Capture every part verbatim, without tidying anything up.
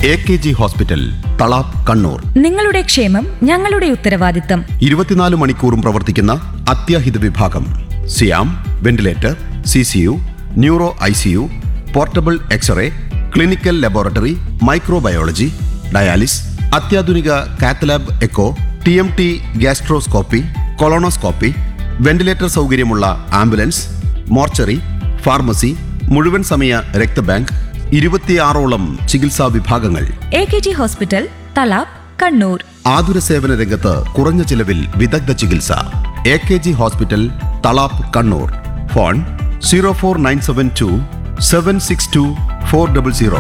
A K G hospital, Thalap, Kannur. നിങ്ങളുടെ ക്ഷേമം ഞങ്ങളുടെ ഉത്തരവാദിത്തം. ഇരുപത്തിനാല് മണിക്കൂറും പ്രവർത്തിക്കുന്ന അത്യാഹിത വിഭാഗം, സിയാം, ventilator, C C U, neuro I C U, portable x-ray, clinical laboratory, microbiology, dialysis, അത്യാധുനിക cath lab echo, T M T, gastroscopy, colonoscopy, ventilator സൗകര്യമുള്ള ആംബുലൻസ്, മോർച്ചറി, ഫാർമസി, മുഴുവൻ സമയ രക്തബാങ്ക്, ഇരുപത്തിയാറോളം ചികിത്സാ വിഭാഗങ്ങൾ. A K G hospital, Thalap, Kannur. ആതുര സേവന രംഗത്ത് കുറഞ്ഞ ചിലവിൽ വിദഗ്ധ ചികിത്സ. A K G hospital, Thalap, Kannur. Phone zero four nine seven to seven six to four double zero.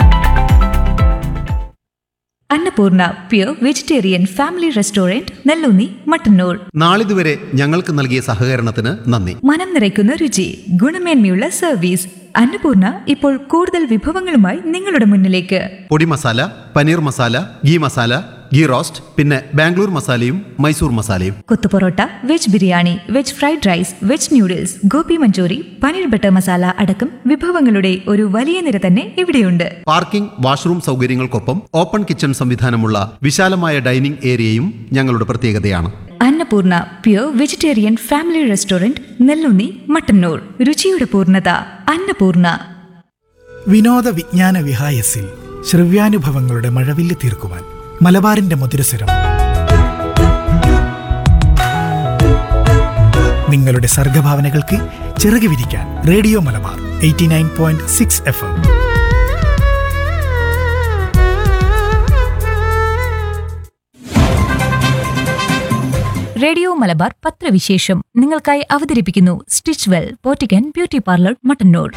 Annapurna pure vegetarian family restaurant, Nelloonni, Mattannur. നാളിതുവരെ ഞങ്ങൾക്ക് നൽകിയ സഹകരണത്തിന് നന്ദി. മനം നിറയ്ക്കുന്ന രുചി, ഗുണമേന്മയുള്ള സർവീസ്. അന്നപൂർണ ഇപ്പോൾ കൂടുതൽ വിഭവങ്ങളുമായി നിങ്ങളുടെ മുന്നിലേക്ക്. പൊടി മസാല, പനീർ മസാല, ഗീ മസാല, ഗീ റോസ്റ്റ്, പിന്നെ ബാംഗ്ലൂർ മസാലയും മൈസൂർ മസാലയും. Kothu parotta, veg biryani, veg fried rice, veg noodles, Gopi Manchurian, paneer butter masala അടക്കം വിഭവങ്ങളുടെ ഒരു വലിയ നിര തന്നെ ഇവിടെയുണ്ട്. പാർക്കിംഗ്, വാഷ്റൂം സൗകര്യങ്ങൾക്കൊപ്പം ഓപ്പൺ കിച്ചൺ സംവിധാനമുള്ള വിശാലമായ ഡൈനിംഗ് ഏരിയയും ഞങ്ങളുടെ പ്രത്യേകതയാണ്. Annapurna pure vegetarian family restaurant, Nelloonni, Mattannur. രുചിയുടെ പൂർണ്ണത അന്നപൂർണ. വിനോദ വിജ്ഞാന വിഹായസിൽ ശ്രവ്യാനുഭവങ്ങളുടെ മഴവില്ല് തീർക്കുവാൻ മലബാറിന്റെ മധുരസ്വരം. നിങ്ങളുടെ സർഗഭാവനകൾക്ക് ചിറക് വിരിക്കാൻ radio Malabar eighty nine point six F M. Radio Malabar പത്രവിശേഷം നിങ്ങൾക്കായി അവതരിപ്പിക്കുന്നു stitch well പോറ്റിക്കൻ beauty parlour, Mattannur.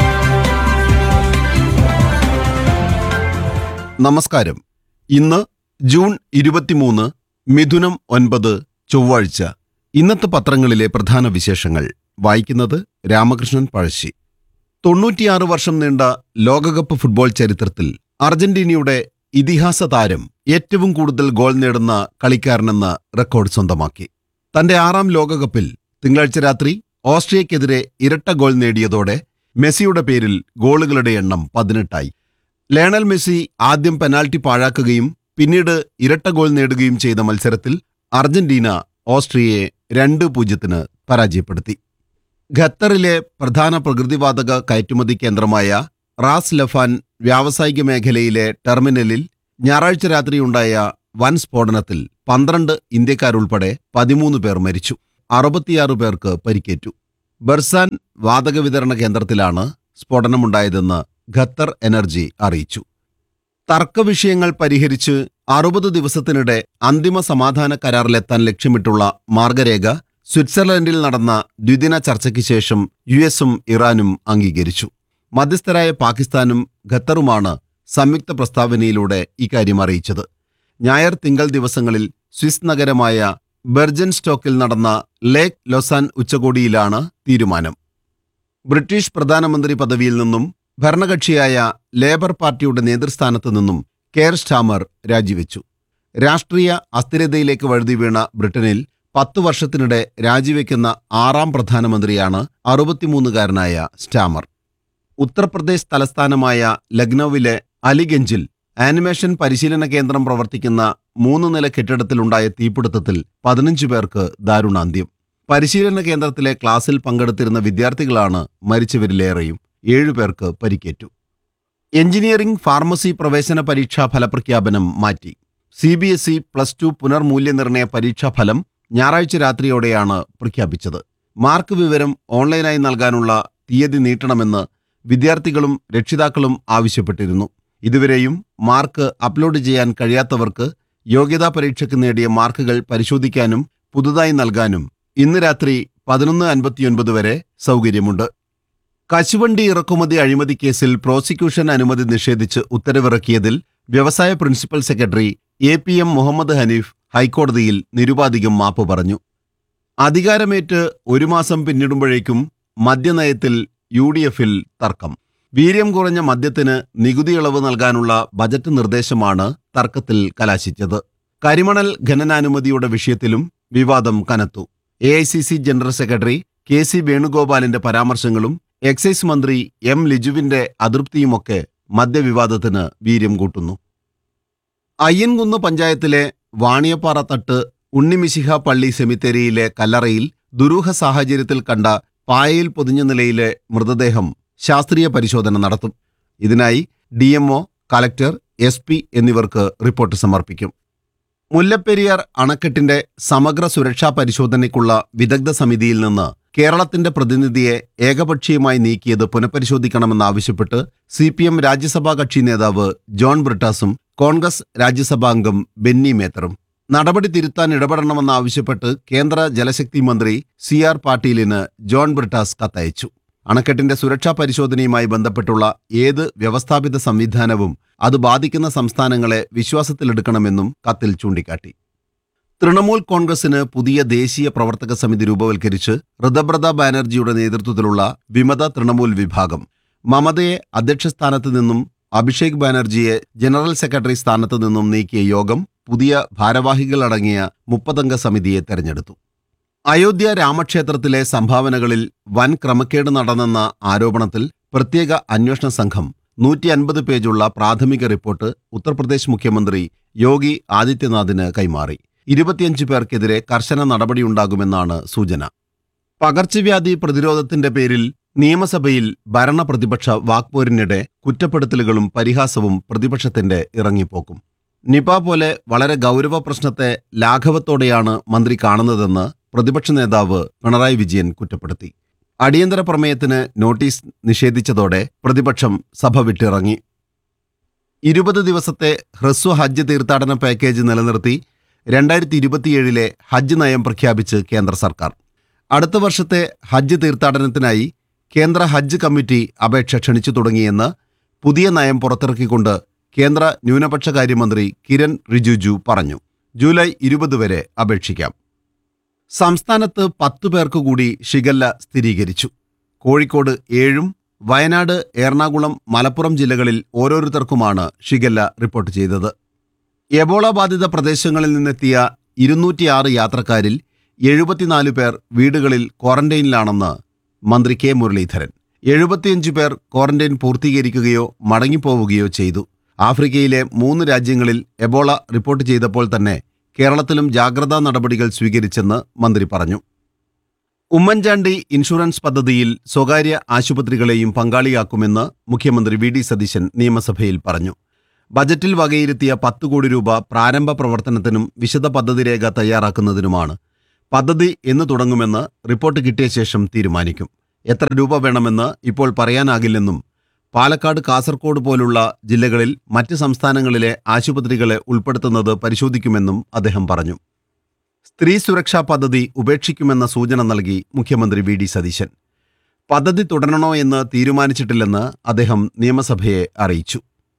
നമസ്കാരം. ഇന്ന് ജൂൺ ഇരുപത്തിമൂന്ന്, മിഥുനം ഒൻപത്, ചൊവ്വാഴ്ച. ഇന്നത്തെ പത്രങ്ങളിലെ പ്രധാന വിശേഷങ്ങൾ വായിക്കുന്നത് രാമകൃഷ്ണൻ പഴശ്ശി. തൊണ്ണൂറ്റിയാറ് വർഷം നീണ്ട ലോകകപ്പ് ഫുട്ബോൾ ചരിത്രത്തിൽ അർജന്റീനയുടെ ഇതിഹാസ താരം ഏറ്റവും കൂടുതൽ ഗോൾ നേടുന്ന കളിക്കാരനെന്ന റെക്കോർഡ് സ്വന്തമാക്കി. തന്റെ ആറാം ലോകകപ്പിൽ തിങ്കളാഴ്ച രാത്രി ഓസ്ട്രിയക്കെതിരെ ഇരട്ട ഗോൾ നേടിയതോടെ മെസ്സിയുടെ പേരിൽ ഗോളുകളുടെ എണ്ണം പതിനെട്ടായി. ലയണൽ മെസ്സി ആദ്യം പെനാൽറ്റി പാഴാക്കുകയും പിന്നീട് ഇരട്ട ഗോൾ നേടുകയും ചെയ്ത മത്സരത്തിൽ അർജന്റീന ഓസ്ട്രിയയെ രണ്ട് പൂജ്യത്തിന് പരാജയപ്പെടുത്തി. ഖത്തറിലെ പ്രധാന പ്രകൃതിവാതക കയറ്റുമതി കേന്ദ്രമായ റാസ് ലഫാൻ വ്യാവസായിക മേഖലയിലെ ടെർമിനലിൽ ഞായറാഴ്ച രാത്രിയുണ്ടായ വൻ സ്ഫോടനത്തിൽ പന്ത്രണ്ട് ഇന്ത്യക്കാരുൾപ്പെടെ പതിമൂന്ന് പേർ മരിച്ചു. അറുപത്തിയാറ് പേർക്ക് പരിക്കേറ്റു. ബർസാൻ വാതക വിതരണ കേന്ദ്രത്തിലാണ് സ്ഫോടനമുണ്ടായതെന്ന് ഖത്തർ എനർജി അറിയിച്ചു. തർക്കവിഷയങ്ങൾ പരിഹരിച്ച് അറുപത് ദിവസത്തിനിടെ അന്തിമ സമാധാന കരാറിലെത്താൻ ലക്ഷ്യമിട്ടുള്ള മാർഗരേഖ സ്വിറ്റ്സർലൻഡിൽ നടന്ന ദ്വിദിന ചർച്ചയ്ക്ക് ശേഷം യു എസും ഇറാനും അംഗീകരിച്ചു. മധ്യസ്ഥരായ പാകിസ്ഥാനും ഖത്തറുമാണ് സംയുക്ത പ്രസ്താവനയിലൂടെ ഇക്കാര്യം അറിയിച്ചത്. ഞായർ, തിങ്കൾ ദിവസങ്ങളിൽ സ്വിസ് നഗരമായ ബെർജൻ സ്റ്റോക്കിൽ നടന്ന ലേക്ക് ലൊസാൻ ഉച്ചകോടിയിലാണ് തീരുമാനം. ബ്രിട്ടീഷ് പ്രധാനമന്ത്രി പദവിയിൽ നിന്നും ഭരണകക്ഷിയായ ലേബർ പാർട്ടിയുടെ നേതൃസ്ഥാനത്ത് നിന്നും കെയർ സ്റ്റാമർ രാജിവെച്ചു. രാഷ്ട്രീയ അസ്ഥിരതയിലേക്ക് വഴുതി വീണ ബ്രിട്ടനിൽ പത്തു വർഷത്തിനിടെ രാജിവെക്കുന്ന ആറാം പ്രധാനമന്ത്രിയാണ് അറുപത്തിമൂന്നുകാരനായ സ്റ്റാമർ. ഉത്തർപ്രദേശ് തലസ്ഥാനമായ ലക്നൌവിലെ അലിഗഞ്ചിൽ ആനിമേഷൻ പരിശീലന കേന്ദ്രം പ്രവർത്തിക്കുന്ന മൂന്ന് നില കെട്ടിടത്തിലുണ്ടായ തീപിടുത്തത്തിൽ പതിനഞ്ചു പേർക്ക് ദാരുണാന്ത്യം. പരിശീലന കേന്ദ്രത്തിലെ ക്ലാസ്സിൽ പങ്കെടുത്തിരുന്ന വിദ്യാർത്ഥികളാണ് മരിച്ചവരിലേറെയും. ഏഴുപേർക്ക് പരിക്കേറ്റു. എഞ്ചിനീയറിംഗ്, ഫാർമസി പ്രവേശന പരീക്ഷാ ഫലപ്രഖ്യാപനം മാറ്റി. C B S E plus two പുനർമൂല്യനിർണയ പരീക്ഷാ ഫലം ഞായറാഴ്ച രാത്രിയോടെയാണ് പ്രഖ്യാപിച്ചത്. മാർക്ക് വിവരം ഓൺലൈനായി നൽകാനുള്ള തീയതി നീട്ടണമെന്ന് വിദ്യാർത്ഥികളും രക്ഷിതാക്കളും ആവശ്യപ്പെട്ടിരുന്നു. ഇതുവരെയും മാർക്ക് അപ്ലോഡ് ചെയ്യാൻ കഴിയാത്തവർക്ക് യോഗ്യതാ പരീക്ഷയ്ക്ക് നേടിയ മാർക്കുകൾ പരിശോധിക്കാനും പുതുതായി നൽകാനും ഇന്ന് രാത്രി പതിനൊന്ന് അൻപത്തിയൊൻപത് വരെ സൗകര്യമുണ്ട്. കശുവണ്ടി ഇറക്കുമതി അഴിമതി കേസിൽ പ്രോസിക്യൂഷൻ അനുമതി നിഷേധിച്ച് ഉത്തരവിറക്കിയതിൽ വ്യവസായ principal secretary A P M Muhammad Hanif ഹൈക്കോടതിയിൽ നിരുപാധികം മാപ്പ് പറഞ്ഞു. അധികാരമേറ്റ് ഒരു മാസം പിന്നിടുമ്പോഴേക്കും മദ്യനയത്തിൽ യു ഡി എഫിൽ തർക്കം. വീര്യം കുറഞ്ഞ മദ്യത്തിന് നികുതി ഇളവ് നൽകാനുള്ള ബജറ്റ് നിർദ്ദേശമാണ് തർക്കത്തിൽ കലാശിച്ചത്. കരിമണൽ ഖനനാനുമതിയുടെ വിഷയത്തിലും വിവാദം കനത്തു. A I C C general secretary K C വേണുഗോപാലിന്റെ പരാമർശങ്ങളും excise മന്ത്രി എം ലിജുവിന്റെ അതൃപ്തിയുമൊക്കെ മദ്യവിവാദത്തിന് വീര്യം കൂട്ടുന്നു. അയ്യൻകുന്ന് പഞ്ചായത്തിലെ വാണിയപ്പാറ തട്ട് ഉണ്ണിമിശിഹ പള്ളി സെമിത്തേരിയിലെ കല്ലറയിൽ ദുരൂഹ സാഹചര്യത്തിൽ കണ്ട പായയിൽ പൊതിഞ്ഞ നിലയിലെ മൃതദേഹം ശാസ്ത്രീയ പരിശോധന നടത്തും. ഇതിനായി D M O, collector, S P എന്നിവർക്ക് റിപ്പോർട്ട് സമർപ്പിക്കും. മുല്ലപ്പെരിയാർ അണക്കെട്ടിന്റെ സമഗ്ര സുരക്ഷാ പരിശോധനയ്ക്കുള്ള വിദഗ്ധ സമിതിയിൽ നിന്ന് കേരളത്തിന്റെ പ്രതിനിധിയെ ഏകപക്ഷീയമായി നീക്കിയത് പുനഃപരിശോധിക്കണമെന്നാവശ്യപ്പെട്ട് സി പി എം രാജ്യസഭാ കക്ഷി നേതാവ് ജോൺ ബ്രിട്ടാസും കോൺഗ്രസ് രാജ്യസഭാംഗം ബെന്നി മേത്തറും നടപടി തിരുത്താൻ ഇടപെടണമെന്നാവശ്യപ്പെട്ട് കേന്ദ്ര ജലശക്തി മന്ത്രി സി ആർ പാട്ടീലിന് ജോൺ ബ്രിട്ടാസ് കത്തയച്ചു. അണക്കെട്ടിന്റെ സുരക്ഷാ പരിശോധനയുമായി ബന്ധപ്പെട്ടുള്ള ഏത് വ്യവസ്ഥാപിത സംവിധാനവും അത് ബാധിക്കുന്ന സംസ്ഥാനങ്ങളെ വിശ്വാസത്തിലെടുക്കണമെന്നും കത്തിൽ ചൂണ്ടിക്കാട്ടി. തൃണമൂൽ കോൺഗ്രസിന് പുതിയ ദേശീയ പ്രവർത്തക സമിതി രൂപവൽക്കരിച്ച് ഋതബ്രത ബാനർജിയുടെ നേതൃത്വത്തിലുള്ള വിമത തൃണമൂൽ വിഭാഗം മമതയെ അധ്യക്ഷസ്ഥാനത്ത് നിന്നും അഭിഷേക് ബാനർജിയെ ജനറൽ സെക്രട്ടറി സ്ഥാനത്ത് നിന്നും നീക്കിയ യോഗം പുതിയ ഭാരവാഹികളടങ്ങിയ മുപ്പതംഗ സമിതിയെ തെരഞ്ഞെടുത്തു. അയോധ്യ രാമക്ഷേത്രത്തിലെ സംഭാവനകളിൽ വൻ ക്രമക്കേട് നടന്നെന്ന ആരോപണത്തിൽ പ്രത്യേക അന്വേഷണ സംഘം നൂറ്റി അൻപത് പേജുള്ള പ്രാഥമിക റിപ്പോർട്ട് ഉത്തർപ്രദേശ് മുഖ്യമന്ത്രി യോഗി ആദിത്യനാഥിന് കൈമാറി. ഇരുപത്തിയഞ്ച് പേർക്കെതിരെ കർശന നടപടിയുണ്ടാകുമെന്നാണ് സൂചന. പകർച്ചവ്യാധി പ്രതിരോധത്തിന്റെ പേരിൽ നിയമസഭയിൽ ഭരണപ്രതിപക്ഷ വാക്പോരിനിടെ കുറ്റപ്പെടുത്തലുകളും പരിഹാസവും പ്രതിപക്ഷത്തിന്റെ ഇറങ്ങിപ്പോക്കും. നിപ പോലെ വളരെ ഗൗരവ പ്രശ്നത്തെ ലാഘവത്തോടെയാണ് മന്ത്രി കാണുന്നതെന്ന് പ്രതിപക്ഷ നേതാവ് പിണറായി വിജയൻ കുറ്റപ്പെടുത്തി. അടിയന്തര പ്രമേയത്തിന് നോട്ടീസ് നിഷേധിച്ചതോടെ പ്രതിപക്ഷം സഭ വിട്ടിറങ്ങി. ഇരുപത് ദിവസത്തെ ഹ്രസ്വ ഹജ്ജ് തീർത്ഥാടന പാക്കേജ് നിലനിർത്തി രണ്ടായിരത്തി ഇരുപത്തിയേഴിലെ ഹജ്ജ് നയം പ്രഖ്യാപിച്ച് കേന്ദ്ര സർക്കാർ. അടുത്ത വർഷത്തെ ഹജ്ജ് തീർത്ഥാടനത്തിനായി കേന്ദ്ര ഹജ്ജ് കമ്മിറ്റി അപേക്ഷ ക്ഷണിച്ചു തുടങ്ങിയെന്ന് പുതിയ നയം പുറത്തിറക്കിക്കൊണ്ട് കേന്ദ്ര ന്യൂനപക്ഷകാര്യമന്ത്രി കിരൺ റിജിജു പറഞ്ഞു. ജൂലൈ ഇരുപത് വരെ അപേക്ഷിക്കാം. സംസ്ഥാനത്ത് പത്തു പേർക്ക് കൂടി ഷിഗല്ല സ്ഥിരീകരിച്ചു. കോഴിക്കോട് ഏഴും വയനാട്, എറണാകുളം, മലപ്പുറം ജില്ലകളിൽ ഓരോരുത്തർക്കുമാണ് ഷിഗല്ല റിപ്പോർട്ട് ചെയ്തത്. എബോള ബാധിത പ്രദേശങ്ങളിൽ നിന്നെത്തിയ ഇരുന്നൂറ്റിയാറ് യാത്രക്കാരിൽ എഴുപത്തിനാല് പേർ വീടുകളിൽ ക്വാറന്റൈനിലാണെന്ന് മന്ത്രി കെ മുരളീധരൻ. എഴുപത്തിയഞ്ച് പേർ ക്വാറന്റൈൻ പൂർത്തീകരിക്കുകയോ മടങ്ങിപ്പോവുകയോ ചെയ്തു. ആഫ്രിക്കയിലെ മൂന്ന് രാജ്യങ്ങളിൽ എബോള റിപ്പോർട്ട് ചെയ്തപ്പോൾ തന്നെ കേരളത്തിലും ജാഗ്രതാ നടപടികൾ സ്വീകരിച്ചെന്ന് മന്ത്രി പറഞ്ഞു. ഉമ്മൻചാണ്ടി ഇൻഷുറൻസ് പദ്ധതിയിൽ സ്വകാര്യ ആശുപത്രികളെയും പങ്കാളിയാക്കുമെന്ന് മുഖ്യമന്ത്രി വി ഡി സതീശൻ നിയമസഭയിൽ പറഞ്ഞു. ബജറ്റിൽ വകയിരുത്തിയ പത്ത് കോടി രൂപ പ്രാരംഭ പ്രവർത്തനത്തിനും വിശദ പദ്ധതി രേഖ തയ്യാറാക്കുന്നതിനുമാണ്. പദ്ധതി എന്ന് തുടങ്ങുമെന്ന് റിപ്പോർട്ട് കിട്ടിയ ശേഷം തീരുമാനിക്കും. എത്ര രൂപ വേണമെന്ന് ഇപ്പോൾ പറയാനാകില്ലെന്നും പാലക്കാട്, കാസർഗോഡ് പോലുള്ള ജില്ലകളിൽ മറ്റ് സംസ്ഥാനങ്ങളിലെ ആശുപത്രികളെ ഉൾപ്പെടുത്തുന്നത് പരിശോധിക്കുമെന്നും അദ്ദേഹം പറഞ്ഞു. സ്ത്രീ സുരക്ഷാ പദ്ധതി ഉപേക്ഷിക്കുമെന്ന സൂചന നൽകി മുഖ്യമന്ത്രി വി ഡി സതീശൻ. പദ്ധതി തുടരണോ എന്ന് തീരുമാനിച്ചിട്ടില്ലെന്ന് അദ്ദേഹം നിയമസഭയെ അറിയിച്ചു.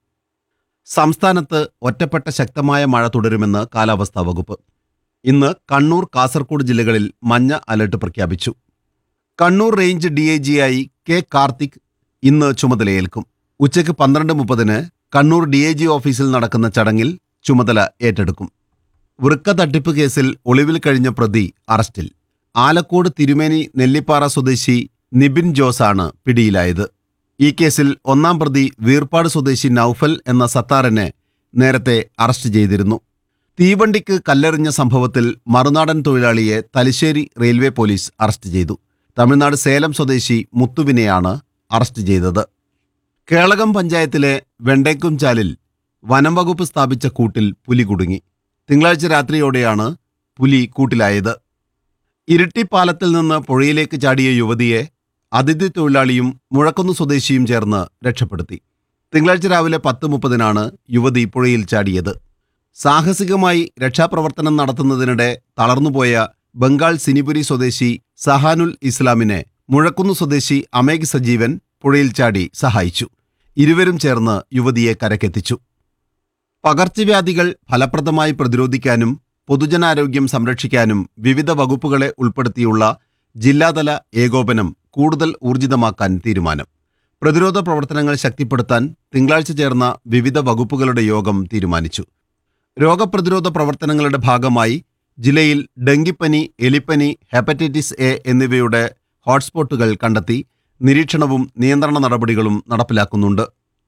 സംസ്ഥാനത്ത് ഒറ്റപ്പെട്ട ശക്തമായ മഴ തുടരുമെന്ന് കാലാവസ്ഥാ വകുപ്പ്. ഇന്ന് കണ്ണൂർ, കാസർഗോഡ് ജില്ലകളിൽ മഞ്ഞ അലർട്ട് പ്രഖ്യാപിച്ചു. Kannur range D I ജിയായി K Karthik ഇന്ന് ചുമതലയേൽക്കും. ഉച്ചയ്ക്ക് പന്ത്രണ്ട് മുപ്പതിന് കണ്ണൂർ ഡി ഐ ജി ഓഫീസിൽ നടക്കുന്ന ചടങ്ങിൽ ചുമതല ഏറ്റെടുക്കും. വൃക്ക തട്ടിപ്പ് കേസിൽ ഒളിവിൽ കഴിഞ്ഞ പ്രതി അറസ്റ്റിൽ. ആലക്കോട് തിരുമേനി നെല്ലിപ്പാറ സ്വദേശി നിബിൻ ജോസാണ് പിടിയിലായത്. ഈ കേസിൽ ഒന്നാം പ്രതി വീർപ്പാട് സ്വദേശി നൌഫൽ എന്ന സത്താറിനെ നേരത്തെ അറസ്റ്റ് ചെയ്തിരുന്നു. തീവണ്ടിക്ക് കല്ലെറിഞ്ഞ സംഭവത്തിൽ മറുനാടൻ തൊഴിലാളിയെ തലശ്ശേരി റെയിൽവേ പോലീസ് അറസ്റ്റ് ചെയ്തു. തമിഴ്നാട് സേലം സ്വദേശി മുത്തുവിനെയാണ് അറസ്റ്റ് ചെയ്തത്. കേളകം പഞ്ചായത്തിലെ വെണ്ടേക്കുംചാലിൽ വനം വകുപ്പ് സ്ഥാപിച്ച കൂട്ടിൽ പുലി കുടുങ്ങി. തിങ്കളാഴ്ച രാത്രിയോടെയാണ് പുലി കൂട്ടിലായത്. ഇരിട്ടിപ്പാലത്തിൽ നിന്ന് പുഴയിലേക്ക് ചാടിയ യുവതിയെ അതിഥി തൊഴിലാളിയും മുഴക്കുന്ന് സ്വദേശിയും ചേർന്ന് രക്ഷപ്പെടുത്തി. തിങ്കളാഴ്ച രാവിലെ പത്ത് മുപ്പതിനാണ് യുവതി പുഴയിൽ ചാടിയത്. സാഹസികമായി രക്ഷാപ്രവർത്തനം നടത്തുന്നതിനിടെ തളർന്നുപോയ ബംഗാൾ സിനിപുരി സ്വദേശി സഹാനുൽ ഇസ്ലാമിനെ മുഴക്കുന്ന് സ്വദേശി അമേഘ് സജീവൻ പുഴയിൽ ചാടി സഹായിച്ചു. ഇരുവരും ചേർന്ന് യുവതിയെ കരക്കെത്തിച്ചു. പകർച്ചവ്യാധികൾ ഫലപ്രദമായി പ്രതിരോധിക്കാനും പൊതുജനാരോഗ്യം സംരക്ഷിക്കാനും വിവിധ വകുപ്പുകളെ ഉൾപ്പെടുത്തിയുള്ള ജില്ലാതല ഏകോപനം കൂടുതൽ ഊർജിതമാക്കാൻ തീരുമാനം. പ്രതിരോധ പ്രവർത്തനങ്ങൾ ശക്തിപ്പെടുത്താൻ തിങ്കളാഴ്ച ചേർന്ന വിവിധ വകുപ്പുകളുടെ യോഗം തീരുമാനിച്ചു. രോഗപ്രതിരോധ പ്രവർത്തനങ്ങളുടെ ഭാഗമായി ജില്ലയിൽ ഡെങ്കിപ്പനി, എലിപ്പനി, ഹെപ്പറ്റൈറ്റിസ് എ എന്നിവയുടെ ഹോട്ട്സ്പോട്ടുകൾ കണ്ടെത്തി നിരീക്ഷണവും നിയന്ത്രണ നടപടികളും നടപ്പിലാക്കുന്നുണ്ട്.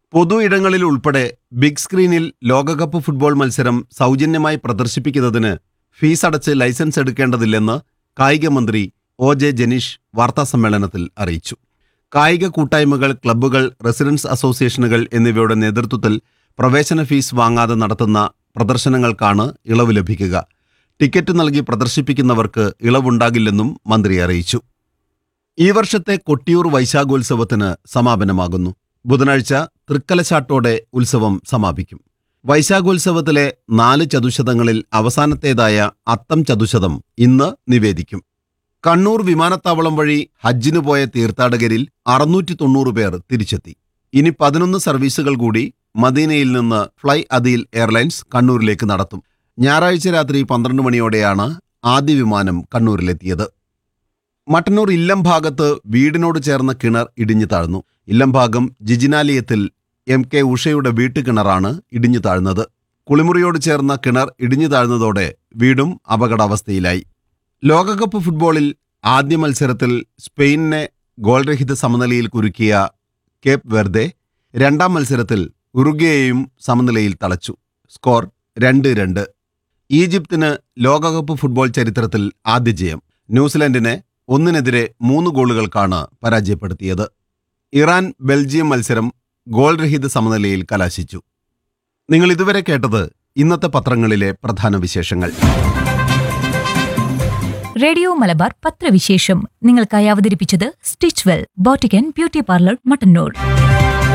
പൊതു ഇടങ്ങളിൽ ഉൾപ്പെടെ ബിഗ് സ്ക്രീനിൽ ലോകകപ്പ് ഫുട്ബോൾ മത്സരം സൗജന്യമായി പ്രദർശിപ്പിക്കുന്നതിന് ഫീസ് അടച്ച് ലൈസൻസ് എടുക്കേണ്ടതില്ലെന്ന് കായിക മന്ത്രി ഒ ജെ ജനീഷ് വാർത്താസമ്മേളനത്തിൽ അറിയിച്ചു. കായിക കൂട്ടായ്മകൾ, ക്ലബ്ബുകൾ, റെസിഡൻസ് അസോസിയേഷനുകൾ എന്നിവയുടെ നേതൃത്വത്തിൽ പ്രവേശന ഫീസ് വാങ്ങാതെ നടത്തുന്ന പ്രദർശനങ്ങൾക്കാണ് ഇളവ് ലഭിക്കുക. ടിക്കറ്റ് നൽകി പ്രദർശിപ്പിക്കുന്നവർക്ക് ഇളവുണ്ടാകില്ലെന്നും മന്ത്രി അറിയിച്ചു. ഈ വർഷത്തെ കൊട്ടിയൂർ വൈശാഖോത്സവത്തിന് സമാപനമാകുന്നു. ബുധനാഴ്ച തൃക്കലശാട്ടോടെ ഉത്സവം സമാപിക്കും. വൈശാഖോത്സവത്തിലെ നാല് ചതുശതങ്ങളിൽ അവസാനത്തേതായ അത്തം ചതുശതം ഇന്ന് നിവേദിക്കും. കണ്ണൂർ വിമാനത്താവളം വഴി ഹജ്ജിനു പോയ തീർത്ഥാടകരിൽ അറുന്നൂറ്റി തൊണ്ണൂറ് പേർ തിരിച്ചെത്തി. ഇനി പതിനൊന്ന് സർവീസുകൾ കൂടി മദീനയിൽ നിന്ന് ഫ്ലൈ അദീൽ എയർലൈൻസ് കണ്ണൂരിലേക്ക് നടത്തും. ഞായറാഴ്ച രാത്രി പന്ത്രണ്ട് മണിയോടെയാണ് ആദ്യ വിമാനം കണ്ണൂരിലെത്തിയത്. മട്ടന്നൂർ ഇല്ലം ഭാഗത്ത് വീടിനോട് ചേർന്ന കിണർ ഇടിഞ്ഞു താഴ്ന്നു. ഇല്ലം ഭാഗം ജിജിനാലിയത്തിൽ എം കെ ഉഷയുടെ വീട്ടുകിണറാണ് ഇടിഞ്ഞു താഴ്ന്നത്. കുളിമുറിയോട് ചേർന്ന കിണർ ഇടിഞ്ഞു താഴ്ന്നതോടെ വീടും അപകടാവസ്ഥയിലായി. ലോകകപ്പ് ഫുട്ബോളിൽ ആദ്യ മത്സരത്തിൽ സ്പെയിനിനെ ഗോൾരഹിത സമനിലയിൽ കുരുക്കിയ കേപ്പ് വെർദെ രണ്ടാം മത്സരത്തിൽ ഉറുഗ്വേയെയും സമനിലയിൽ തളച്ചു. സ്കോർ രണ്ട് രണ്ട്. ഈജിപ്തിന് ലോകകപ്പ് ഫുട്ബോൾ ചരിത്രത്തിൽ ആദ്യ ജയം. ന്യൂസിലൻഡിനെ ഒന്നിനെതിരെ മൂന്ന് ഗോളുകൾക്കാണ് പരാജയപ്പെടുത്തിയത്. ഇറാൻ ബെൽജിയം മത്സരം ഗോൾരഹിത സമനിലയിൽ കലാശിച്ചു. നിങ്ങൾ ഇതുവരെ കേട്ടത് ഇന്നത്തെ പത്രങ്ങളിലെ പ്രധാന വിശേഷങ്ങൾ. റേഡിയോ മലബാർ പത്രവിശേഷം നിങ്ങൾക്കായി അവതരിപ്പിച്ചത് stitch well boutique and beauty parlour, Mattannur.